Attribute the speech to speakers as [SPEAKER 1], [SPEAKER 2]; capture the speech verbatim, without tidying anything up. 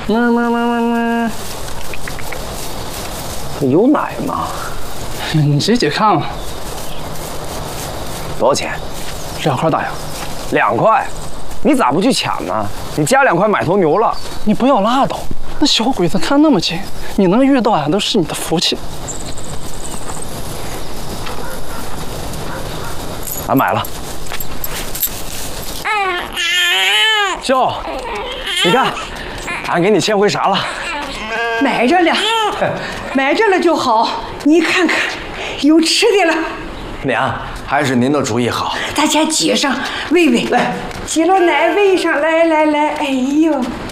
[SPEAKER 1] 么么么么么，有奶吗？
[SPEAKER 2] 你自己看嘛。
[SPEAKER 1] 多少钱？
[SPEAKER 2] 两块大洋。
[SPEAKER 1] 两块？你咋不去抢呢？你加两块买头牛了。
[SPEAKER 2] 你不要拉倒，那小鬼子看那么近，你能遇到呀，都是你的福气。
[SPEAKER 1] 俺买了。秀，你看，俺给你牵回啥了？
[SPEAKER 3] 买着了，买着了就好。你看看，有吃的了。
[SPEAKER 1] 娘，还是您的主意好。
[SPEAKER 3] 大家挤上，喂喂，来，挤了奶喂上，来来来，哎呦。